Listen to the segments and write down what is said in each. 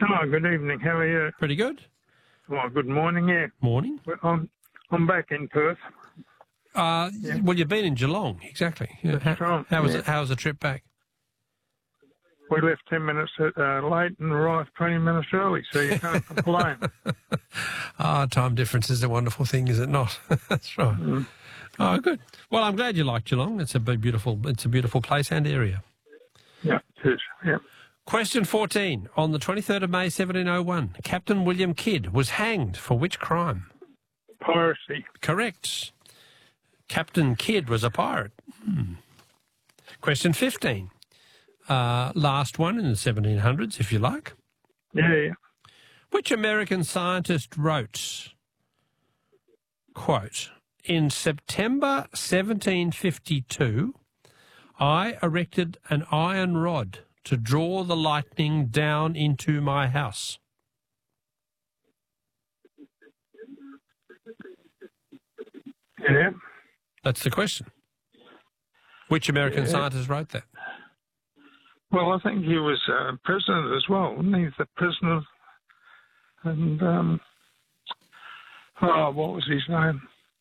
Oh, good evening. How are you? Pretty good. Oh, good morning. Yeah, Morning. well, I'm back in Perth. Well, you've been in Geelong, exactly. Yeah. That's right. How was Yeah. it? How was the trip back? We left 10 minutes late and arrived 20 minutes early, so you can't complain. Time difference is a wonderful thing, is it not? That's right. Mm. Oh, good. Well, I'm glad you like Geelong. It's a beautiful place and area. Yeah, it is. Yeah. Question 14. On the 23rd of May 1701, Captain William Kidd was hanged for which crime? Piracy. Correct. Captain Kidd was a pirate. Question 15. Last one in the 1700s, if you like. Yeah. Which American scientist wrote, quote, in September 1752, I erected an iron rod to draw the lightning down into my house. Yeah. That's the question. Which American scientist wrote that? Well, I think he was president as well, wasn't he? The president. And, what was his name?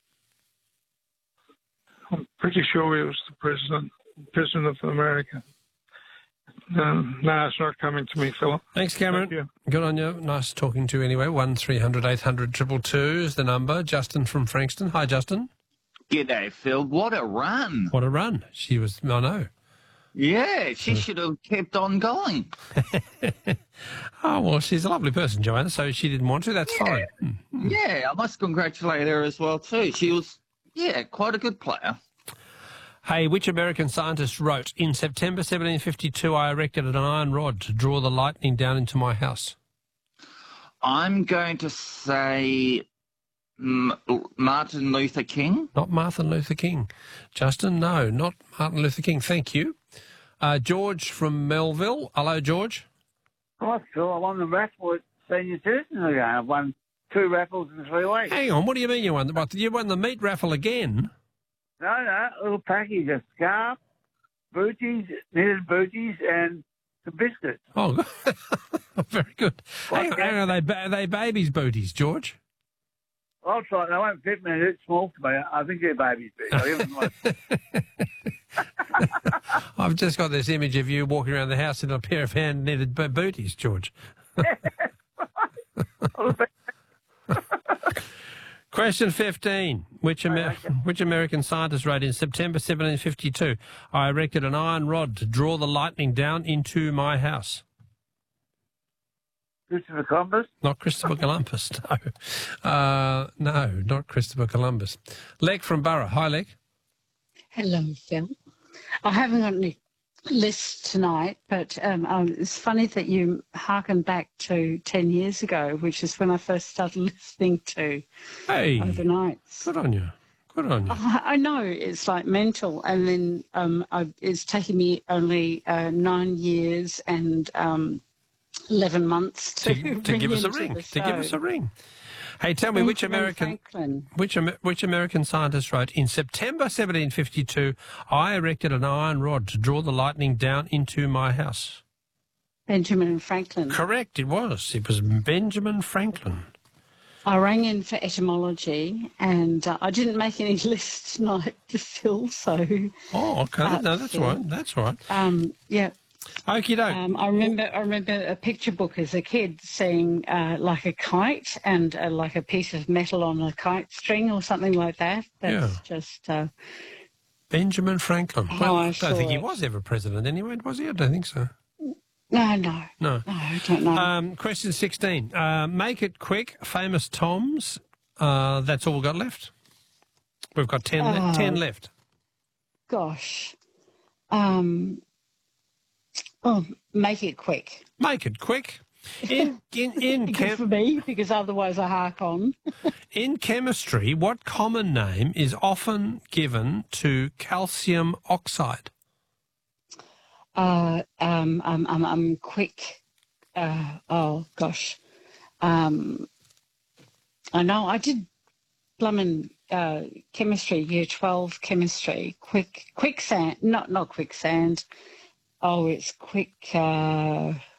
I'm pretty sure he was the president of America. No, it's not coming to me, Philip. Thanks, Cameron. Thank you. Good on you. Nice talking to you anyway. 1300 800 222 is the number. Justin from Frankston. Hi, Justin. G'day, Phil. What a run. What a run. She was, I know. Yeah, she should have kept on going. Oh, well, she's a lovely person, Joanna, so she didn't want to. That's fine. Yeah, I must congratulate her as well, too. She was, quite a good player. Hey, which American scientist wrote, in September 1752, I erected an iron rod to draw the lightning down into my house? I'm going to say Martin Luther King. Not Martin Luther King. Justin, no, not Martin Luther King. Thank you. George from Melville. Hello, George. Hi, Phil. I won the raffle at Senior Citizen again. I've won 2 raffles in 3 weeks. Hang on, what do you mean you won? What, you won the meat raffle again? No, a little package of scarf, booties, knitted booties, and some biscuits. Oh, very good. Hang on, are they babies' booties, George? I'll try. They won't fit me. It's small to me. I think they're babies. I've just got this image of you walking around the house in a pair of hand-knitted booties, George. Question 15. Which American scientist wrote in September 1752, I erected an iron rod to draw the lightning down into my house? Christopher Columbus? Not Christopher Columbus, no. No, not Christopher Columbus. Leg from Borough. Hi, Leg. Hello, Phil. I haven't got any lists tonight, but it's funny that you harken back to 10 years ago, which is when I first started listening to Overnights. Good on you. Good on you. I know, it's like mental. And then it's taken me only 9 years and 11 months to give us a ring. To give us a ring. Hey, tell me, which American scientist wrote, in September 1752, I erected an iron rod to draw the lightning down into my house? Benjamin Franklin. Correct, it was. It was Benjamin Franklin. I rang in for etymology, and I didn't make any lists tonight to fill, so... Oh, okay. No, that's all right. That's all right. Yeah. Okie doke. I remember a picture book as a kid seeing like a kite and like a piece of metal on a kite string or something like that. That's just... Benjamin Franklin. Well, I don't think he it. was ever president anyway, was he? I don't think so. No, I don't know. Question 16. Make it quick. Famous Toms. That's all we've got left. We've got 10 left. Gosh. Make it quick. Make it quick. In Good for me, because otherwise I hark on. In chemistry, what common name is often given to calcium oxide? Quick. Oh gosh. I know. I did chemistry, year 12 chemistry. Quicksand. Not quicksand. Oh, it's quick.